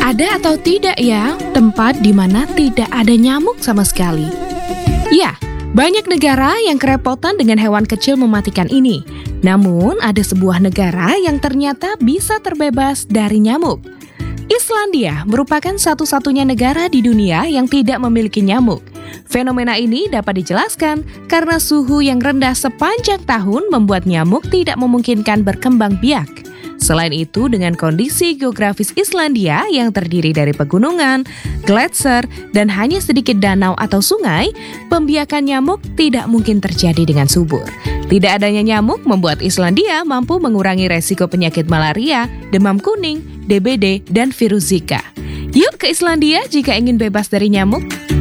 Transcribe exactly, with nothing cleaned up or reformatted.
Ada atau tidak ya tempat di mana tidak ada nyamuk sama sekali? Ya, banyak negara yang kerepotan dengan hewan kecil mematikan ini. Namun, ada sebuah negara yang ternyata bisa terbebas dari nyamuk. Islandia merupakan satu-satunya negara di dunia yang tidak memiliki nyamuk. Fenomena ini dapat dijelaskan karena suhu yang rendah sepanjang tahun membuat nyamuk tidak memungkinkan berkembang biak. Selain itu, dengan kondisi geografis Islandia yang terdiri dari pegunungan, gletser, dan hanya sedikit danau atau sungai, pembiakan nyamuk tidak mungkin terjadi dengan subur. Tidak adanya nyamuk membuat Islandia mampu mengurangi resiko penyakit malaria, demam kuning, D B D, dan virus Zika. Yuk ke Islandia jika ingin bebas dari nyamuk!